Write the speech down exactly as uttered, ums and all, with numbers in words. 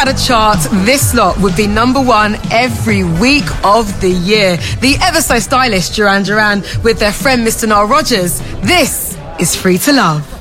had a chart, this lot would be number one every week of the year. The ever so stylish Duran Duran with their friend Mister Nile Rodgers. This is Free to Love.